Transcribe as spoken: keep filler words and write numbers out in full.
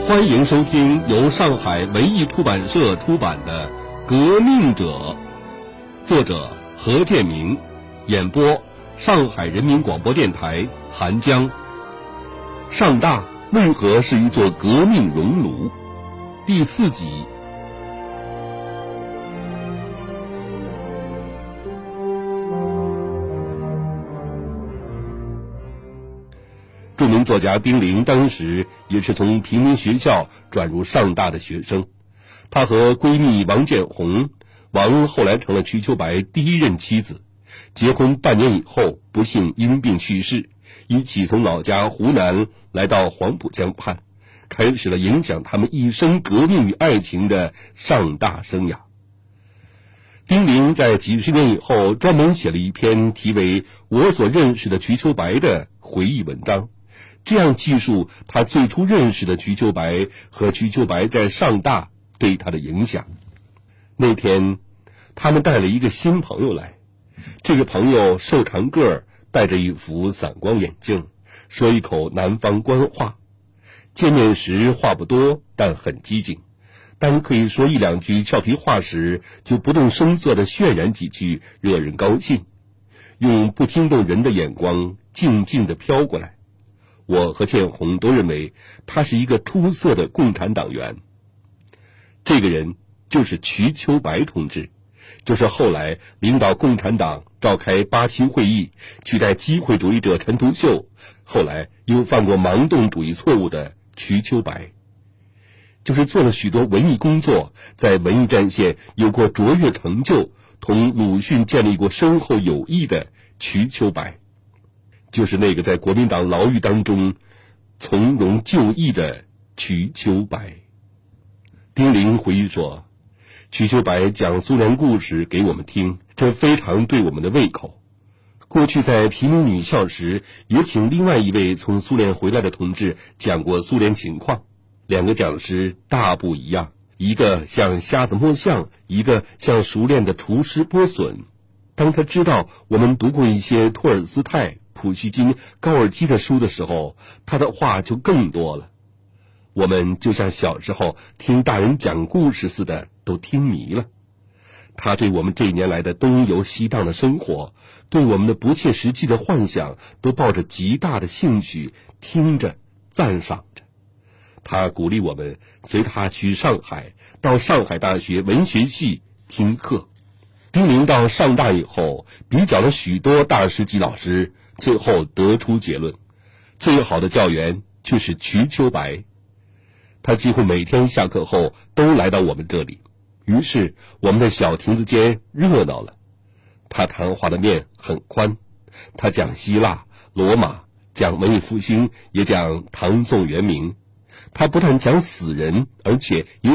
欢迎收听由上海文艺出版社出版的《革命者》，作者何建明，演播上海人民广播电台韩江。上大为何是一座革命熔炉？第四集。著名作家丁玲当时也是从平民学校转入上大的学生，她和闺蜜王建红，王后来成了瞿秋白第一任妻子，结婚半年以后不幸因病去世，一起从老家湖南来到黄浦江畔，开始了影响他们一生革命与爱情的上大生涯。丁玲在几十年以后专门写了一篇题为《我所认识的瞿秋白》的回忆文章，这样记述他最初认识的瞿秋白和瞿秋白在上大对他的影响。那天他们带了一个新朋友来，这个朋友瘦长个儿，戴着一副散光眼镜，说一口南方官话。见面时话不多，但很机警，当可以说一两句俏皮话时，就不动声色地渲染几句，惹人高兴，用不惊动人的眼光静静地飘过来。我和建红都认为他是一个出色的共产党员。这个人就是瞿秋白同志，就是后来领导共产党召开八七会议，取代机会主义者陈独秀，后来又犯过盲动主义错误的瞿秋白，就是做了许多文艺工作，在文艺战线有过卓越成就，同鲁迅建立过深厚友谊的瞿秋白，就是那个在国民党牢狱当中从容就义的瞿秋白。丁玲回忆说，瞿秋白讲苏联故事给我们听，这非常对我们的胃口。过去在平民女校时，也请另外一位从苏联回来的同志讲过苏联情况，两个讲师大不一样，一个像瞎子摸象，一个像熟练的厨师剥笋。当他知道我们读过一些托尔斯泰、普希金、高尔基的书的时候，他的话就更多了。我们就像小时候听大人讲故事似的，都听迷了。他对我们这一年来的东游西荡的生活，对我们的不切实际的幻想，都抱着极大的兴趣，听着赞赏着。他鼓励我们随他去上海，到上海大学文学系听课。丁玲到上大以后，比较了许多大师级老师，最后得出结论，最好的教员就是瞿秋白。他几乎每天下课后都来到我们这里，于是我们的小亭子间热闹了。他谈话的面很宽，他讲希腊、罗马，讲文艺复兴，也讲唐宋元明。他不但讲死人，而且也